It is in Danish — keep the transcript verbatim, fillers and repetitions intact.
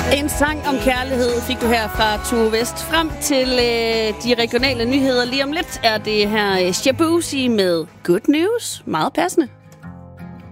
En sang om kærlighed fik du her fra Tue West. Frem til øh, de regionale nyheder lige om lidt er det her Shaboozey med Good News. Meget passende.